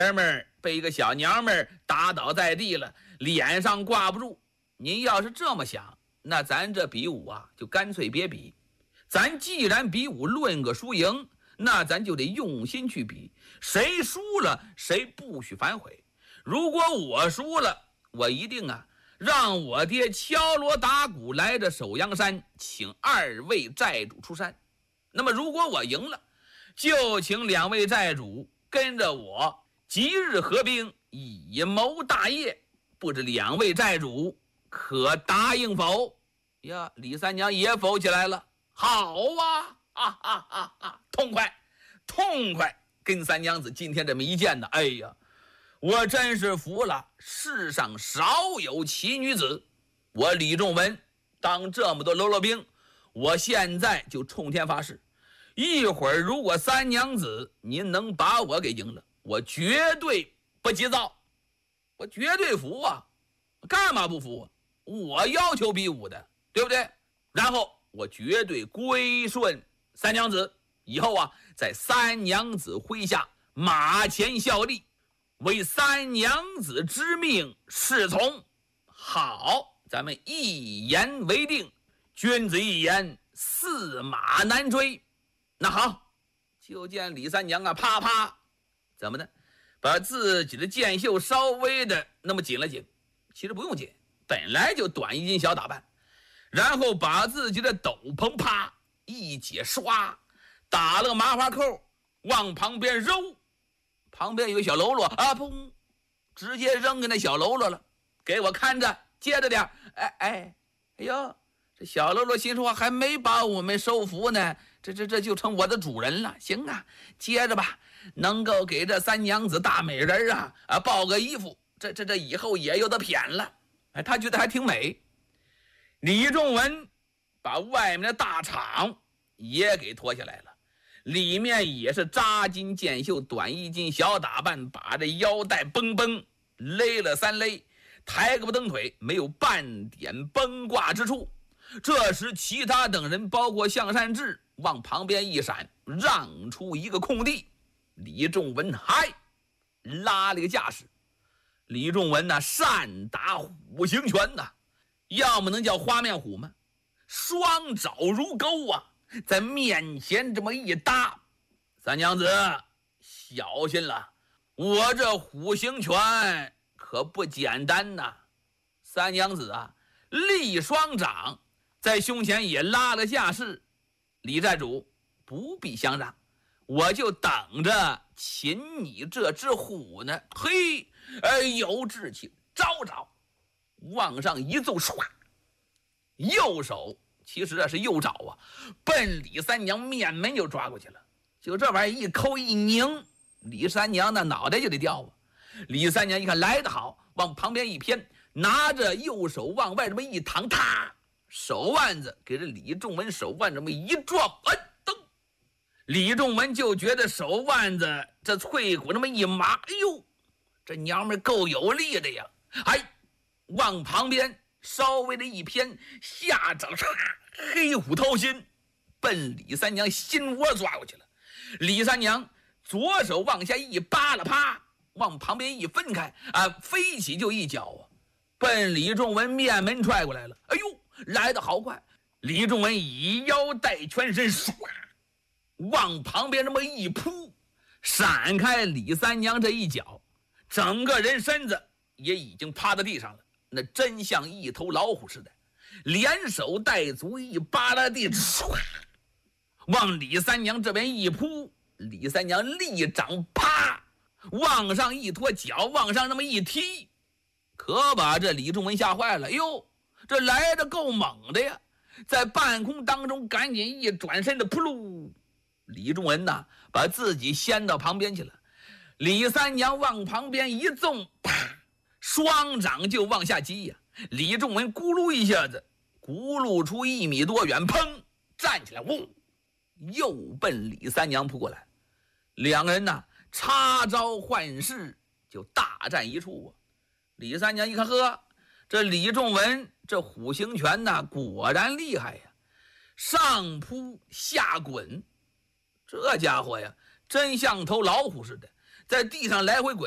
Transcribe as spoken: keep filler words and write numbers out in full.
爷们儿被一个小娘们儿打倒在地了，脸上挂不住。您要是这么想，那咱这比武啊，就干脆别比。咱既然比武论个输赢，那咱就得用心去比，谁输了谁不许反悔。如果我输了，我一定啊让我爹敲锣打鼓来着首阳山，请二位寨主出山。那么如果我赢了，就请两位寨主跟着我即日合兵，以谋大业。不知两位寨主可答应否？呀，李三娘也否起来了。好啊，啊啊啊啊，痛快痛快！跟三娘子今天这么一见呢，哎呀，我真是服了，世上少有奇女子。我李仲文当这么多喽啰兵，我现在就冲天发誓，一会儿如果三娘子您能把我给赢了，我绝对不急躁，我绝对服啊！干嘛不服啊？我要求比武的，对不对？然后我绝对归顺三娘子，以后啊，在三娘子麾下马前效力，为三娘子之命是从。好，咱们一言为定，君子一言，驷马难追。那好，就见李三娘啊，啪啪，怎么的，把自己的箭袖稍微的那么紧了紧，其实不用紧，本来就短衣襟小打扮，然后把自己的斗篷啪一解，唰打了个麻花扣，往旁边揉，旁边有个小喽啰啊，砰，直接扔给那小喽啰了，给我看着，接着点，哎哎，哎呦，这小喽啰心说还没把我们收服呢，这这这就成我的主人了。行啊，接着吧，能够给这三娘子大美人啊啊抱个衣服，这这这以后也有的谝了。哎，他觉得还挺美。李仲文把外面的大氅也给脱下来了，里面也是扎金箭袖，短衣襟小打扮，把这腰带绷绷勒了三勒，抬个不蹬腿，没有半点崩挂之处。这时其他等人包括向善志往旁边一闪，让出一个空地。李仲文嗨拉了个架势。李仲文呢、啊、善打虎形拳呐、啊，要么能叫花面虎吗？双爪如钩啊，在面前这么一搭。三娘子小心了，我这虎形拳可不简单呐。三娘子啊立双掌在胸前也拉了架势。李寨主不必相让，我就等着擒你这只虎呢。嘿，哎，有志气，招招，往上一揍，唰，右手其实啊是右爪啊，奔李三娘面门就抓过去了。就这玩意一抠一拧，李三娘那脑袋就得掉啊。李三娘一看来得好，往旁边一偏，拿着右手往外这么一躺，啪，手腕子给这李仲文手腕这么一撞，哎，噔，李仲文就觉得手腕子这脆骨那么一麻，哎呦，这娘们够有力的呀！哎，往旁边稍微的一偏，下掌唰，黑虎掏心，奔李三娘心窝抓过去了。李三娘左手往下一扒拉，啪，往旁边一分开啊，飞起就一脚啊，奔李仲文面门踹过来了。哎呦，来得好快！李仲文以腰带全身，唰，往旁边这么一扑，闪开李三娘这一脚，整个人身子也已经趴在地上了，那真像一头老虎似的，连手带足一扒拉地，唰，往李三娘这边一扑。李三娘立掌，啪，往上一拖，脚往上那么一踢，可把这李仲文吓坏了。哟，这来的够猛的呀！在半空当中赶紧一转身的扑噜，李仲文呐把自己掀到旁边去了。李三娘往旁边一纵，啪，双掌就往下击呀。李仲文咕噜一下子咕噜出一米多远，砰，站起来，呜，又奔李三娘扑过来。两个人呢插招换式，就大战一处啊。李三娘一看，呵，这李仲文这虎形拳呢果然厉害呀，上扑下滚，这家伙呀真像头老虎似的，在地上来回滚。